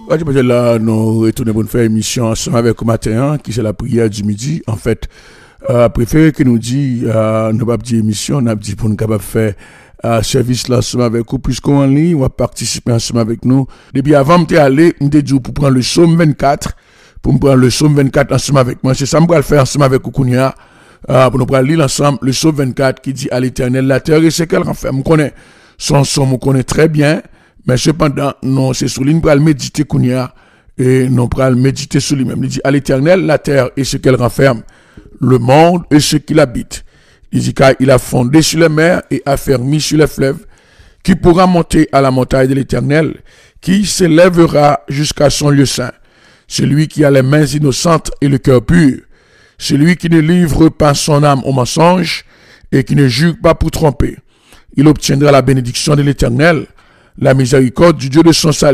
Radio Pasteur, là, nous retournons pour faire une émission ensemble avec le matin, qui c'est la prière du midi. En fait, préféré que nous dit, nous pas dire émission, nous dit pour nous capable faire service là ensemble avec vous, puisqu'on en ligne, on va participer ensemble avec nous. Depuis avant, m'étais allé, m'étais dit pour prendre le psaume 24, pour me prendre le psaume 24 ensemble avec moi. C'est ça, me le faire ensemble avec vous, Kounia, pour nous prendre lire ensemble le psaume 24 qui dit à l'Éternel, la terre et ce qu'elle renferme. On connaît son psaume, on connaît très bien. Mais cependant, non, c'est sur lui, nous allons méditer Kounia, et nous allons méditer sur lui-même. Il dit, à l'Éternel, la terre et ce qu'elle renferme, le monde et ce qu'il habite. Il dit, car il a fondé sur les mers et affermi sur les fleuves, qui pourra monter à la montagne de l'Éternel, qui s'élèvera jusqu'à son lieu saint. Celui qui a les mains innocentes et le cœur pur, celui qui ne livre pas son âme au mensonge et qui ne jure pas pour tromper. Il obtiendra la bénédiction de l'Éternel, la miséricorde du Dieu de son salut.